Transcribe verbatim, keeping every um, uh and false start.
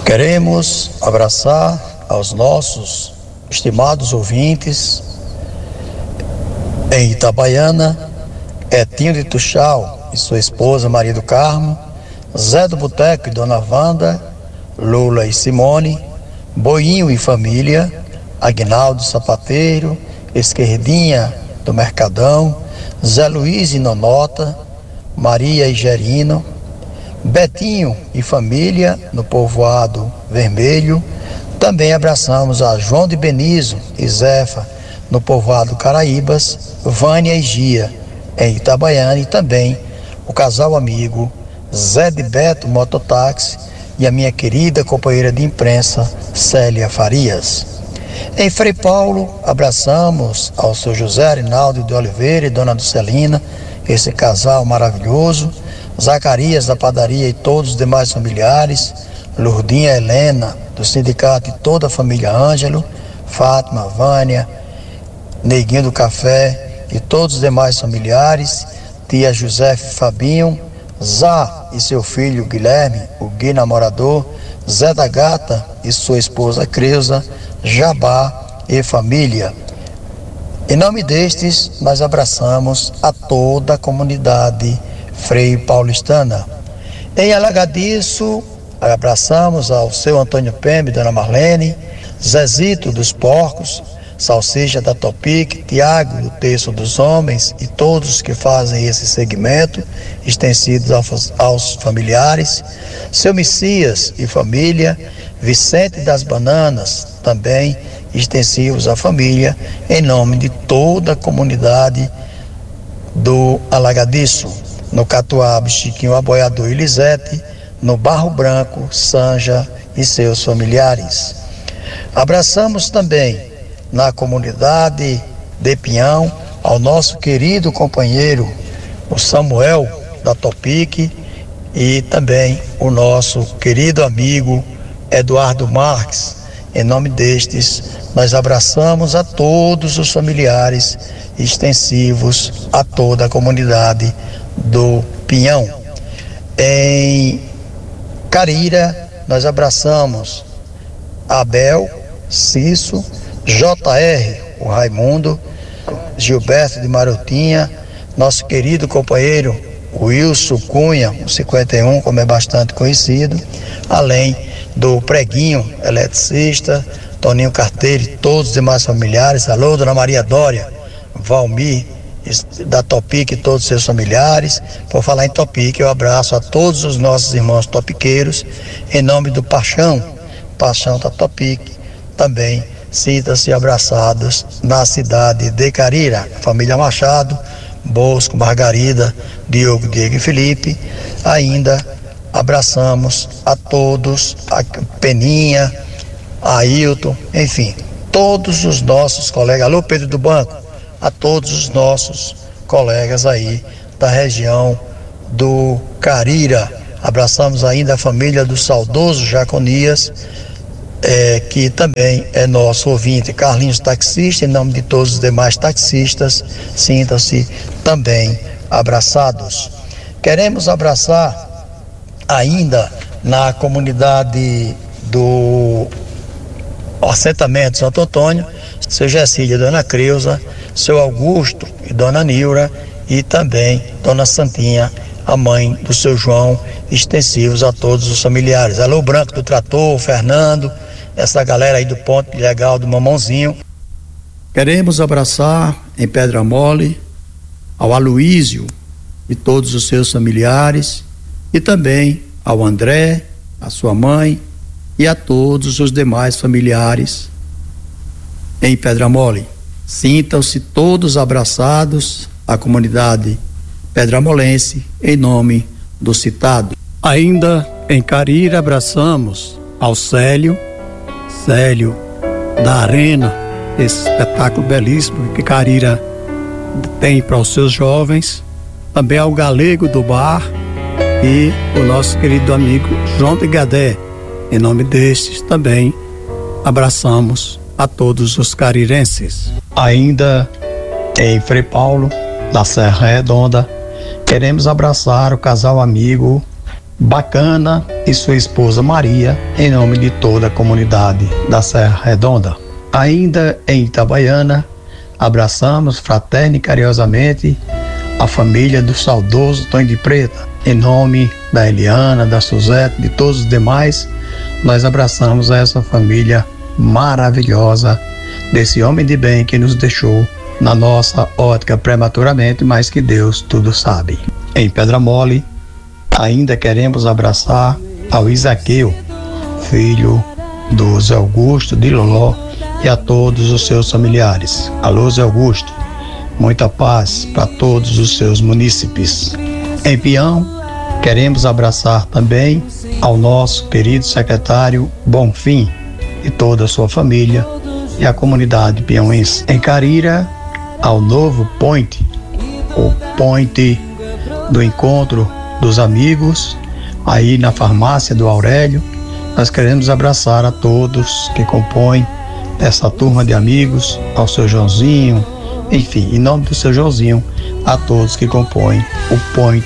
Queremos abraçar aos nossos estimados ouvintes em Itabaiana, Etinho de Tuxal e sua esposa Maria do Carmo, Zé do Boteco e Dona Wanda, Lula e Simone, Boinho e família, Aguinaldo Sapateiro, Esquerdinha do Mercadão, Zé Luiz e Nonota, Maria e Gerino, Betinho e família no Povoado Vermelho. Também abraçamos a João de Benizo e Zefa no Povoado Caraíbas, Vânia e Gia em Itabaiana, e também o casal amigo Zé de Beto Mototáxi e a minha querida companheira de imprensa Célia Farias. Em Frei Paulo, abraçamos ao seu José Arinaldo de Oliveira e Dona Dulcelina, esse casal maravilhoso, Zacarias da padaria e todos os demais familiares, Lourdinha Helena do sindicato e toda a família Ângelo, Fátima, Vânia, Neguinho do Café e todos os demais familiares, tia José Fabinho, Zá e seu filho Guilherme, o Gui namorador, Zé da Gata e sua esposa Creuza, Jabá e família. Em nome destes, nós abraçamos a toda a comunidade Frei Paulistana. Em Alagadiço, abraçamos ao seu Antônio Pembe, Dona Marlene, Zezito dos Porcos, Salsicha da Topic, Tiago do Terço dos Homens e todos que fazem esse segmento, extensidos aos, aos familiares, seu Messias e família, Vicente das Bananas, também extensivos à família, em nome de toda a comunidade do Alagadiço. No Catuaba, Chiquinho Aboiador e Lisete, no Barro Branco, Sanja e seus familiares. Abraçamos também na comunidade de Pinhão ao nosso querido companheiro, o Samuel da Topic, e também o nosso querido amigo Eduardo Marques. Em nome destes, nós abraçamos a todos os familiares extensivos a toda a comunidade do Pinhão. Em Carira, nós abraçamos Abel, Cício, J R, o Raimundo, Gilberto de Marotinha, nosso querido companheiro Wilson Cunha, o cinquenta e um, como é bastante conhecido, além do Preguinho, eletricista, Toninho Carteiro e todos os demais familiares. Alô, Dona Maria Dória, Valmir, da Topic e todos os seus familiares. Por falar em Topic, eu abraço a todos os nossos irmãos topiqueiros, em nome do Paixão, Paixão da Topic, também sinta-se abraçados na cidade de Carira. Família Machado, Bosco, Margarida, Diogo, Diego e Felipe. Ainda abraçamos a todos, a Peninha, a Ailton, enfim, todos os nossos colegas. Alô, Pedro do Banco, a todos os nossos colegas aí da região do Carira. Abraçamos ainda a família do saudoso Jaconias, é, que também é nosso ouvinte, Carlinhos taxista. Em nome de todos os demais taxistas, sintam-se também abraçados. Queremos abraçar ainda na comunidade do assentamento Santo Antônio, seu Gessília, Dona Creuza, seu Augusto e Dona Nilra, e também Dona Santinha, a mãe do seu João, extensivos a todos os familiares. Alô, Branco do Trator, Fernando, essa galera aí do Ponto Legal do Mamãozinho. Queremos abraçar em Pedra Mole ao Aloísio e todos os seus familiares, e também ao André, a sua mãe, e a todos os demais familiares em Pedra Mole. Sintam-se todos abraçados, a comunidade pedramolense, em nome do citado. Ainda em Carira, abraçamos ao Célio, Célio da Arena, esse espetáculo belíssimo que Carira tem para os seus jovens, também ao Galego do Bar e o nosso querido amigo João de Gadé. Em nome destes também abraçamos a todos os carirenses. Ainda em Frei Paulo, da Serra Redonda, queremos abraçar o casal amigo Bacana e sua esposa Maria, em nome de toda a comunidade da Serra Redonda. Ainda em Itabaiana, abraçamos fraterna e carinhosamente a família do saudoso Tonho de Preta. Em nome da Eliana, da Suzete, de todos os demais, nós abraçamos essa família maravilhosa desse homem de bem que nos deixou na nossa ótica prematuramente, mas que Deus tudo sabe. Em Pedra Mole, ainda queremos abraçar ao Isaqueu, filho do Zé Augusto de Loló, e a todos os seus familiares. Alô, Zé Augusto, muita paz para todos os seus munícipes. Em Pião, queremos abraçar também ao nosso querido secretário Bonfim e toda a sua família e a comunidade piauense. Em Carira, ao novo Point, o Point do encontro dos amigos, aí na farmácia do Aurélio, nós queremos abraçar a todos que compõem essa turma de amigos, ao seu Joãozinho, enfim, em nome do seu Joãozinho, a todos que compõem o Point